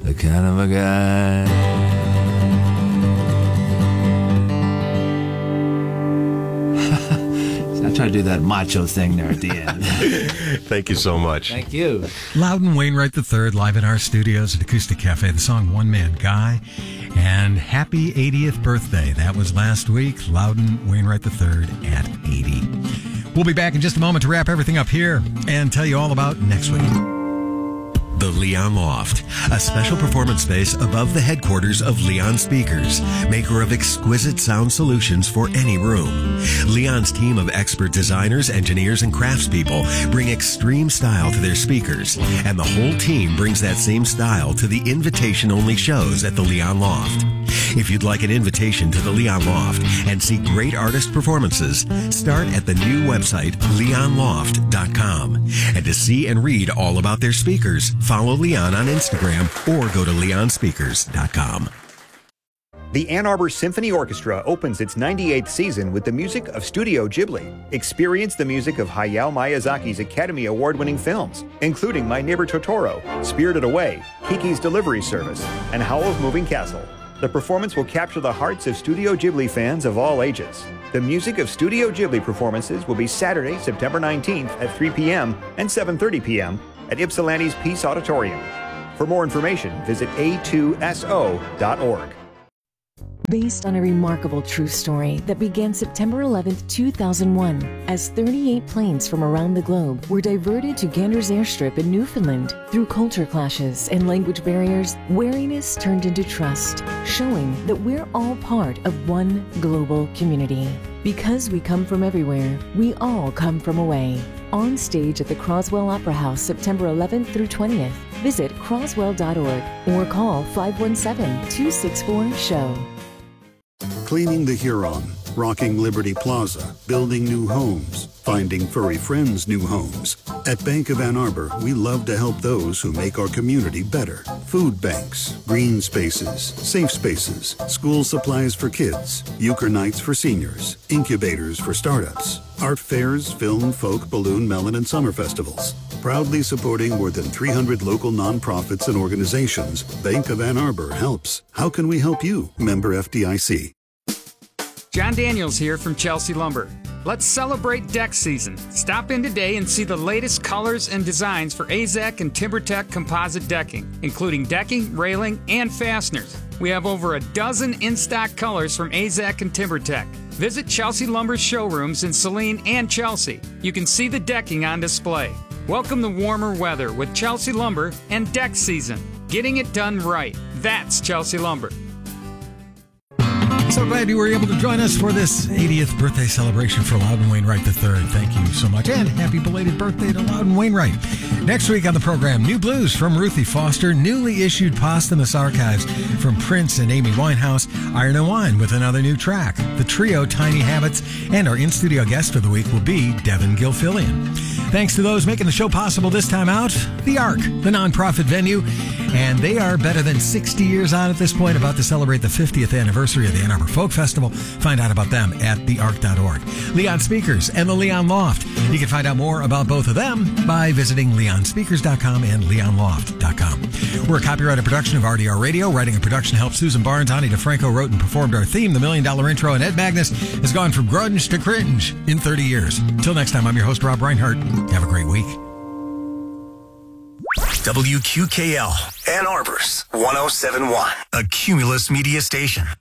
the kind of a guy. I try to do that macho thing there at the end. Thank you so much. Thank you. Loudon Wainwright III, live in our studios at Acoustic Cafe. The song One Man Guy. And happy 80th birthday. That was last week. Loudon Wainwright III at 80. We'll be back in just a moment to wrap everything up here and tell you all about next week. The Leon Loft, a special performance space above the headquarters of Leon Speakers, maker of exquisite sound solutions for any room. Leon's team of expert designers, engineers, and craftspeople bring extreme style to their speakers, and the whole team brings that same style to the invitation-only shows at the Leon Loft. If you'd like an invitation to the Leon Loft and see great artist performances, start at the new website, leonloft.com. And to see and read all about their speakers, follow Leon on Instagram or go to leonspeakers.com. The Ann Arbor Symphony Orchestra opens its 98th season with the music of Studio Ghibli. Experience the music of Hayao Miyazaki's Academy Award-winning films, including My Neighbor Totoro, Spirited Away, Kiki's Delivery Service, and Howl's Moving Castle. The performance will capture the hearts of Studio Ghibli fans of all ages. The music of Studio Ghibli performances will be Saturday, September 19th at 3 p.m. and 7:30 p.m. at Ypsilanti's Peace Auditorium. For more information, visit a2so.org. Based on a remarkable true story that began September 11, 2001, as 38 planes from around the globe were diverted to Ganders Airstrip in Newfoundland. Through culture clashes and language barriers, wariness turned into trust, showing that we're all part of one global community. Because we come from everywhere, we all come from away. On stage at the Croswell Opera House, September 11th through 20th. Visit croswell.org or call 517-264-SHOW. Cleaning the Huron, rocking Liberty Plaza, building new homes, finding furry friends new homes. At Bank of Ann Arbor, we love to help those who make our community better. Food banks, green spaces, safe spaces, school supplies for kids, euchre nights for seniors, incubators for startups, art fairs, film, folk, balloon, melon, and summer festivals. Proudly supporting more than 300 local nonprofits and organizations, Bank of Ann Arbor helps. How can we help you? Member FDIC. John Daniels here from Chelsea Lumber. Let's celebrate deck season. Stop in today and see the latest colors and designs for AZEK and TimberTech composite decking, including decking, railing, and fasteners. We have over a dozen in-stock colors from AZEK and TimberTech. Visit Chelsea Lumber's showrooms in Saline and Chelsea. You can see the decking on display. Welcome the warmer weather with Chelsea Lumber and deck season. Getting it done right. That's Chelsea Lumber. So glad you were able to join us for this 80th birthday celebration for Loudon Wainwright III. Thank you so much, and happy belated birthday to Loudon Wainwright. Next week on the program, new blues from Ruthie Foster, newly issued posthumous archives from Prince and Amy Winehouse, Iron and Wine with another new track, the trio Tiny Habits, and our in-studio guest of the week will be Devin Gilfillian. Thanks to those making the show possible this time out, The Ark, the nonprofit venue, and they are better than 60 years on at this point, about to celebrate the 50th anniversary of the Ann Arbor Folk Festival. Find out about them at theark.org. Leon Speakers and the Leon Loft. You can find out more about both of them by visiting leonspeakers.com and leonloft.com. We're a copyrighted production of RDR Radio. Writing and production help Susan Barnes. Ani DeFranco wrote and performed our theme, The $1 Million Intro, and Ed Magnus has gone from grunge to cringe in 30 years. Until next time, I'm your host, Rob Reinhart. Have a great week. WQKL, Ann Arbor's 1071, a Cumulus Media Station.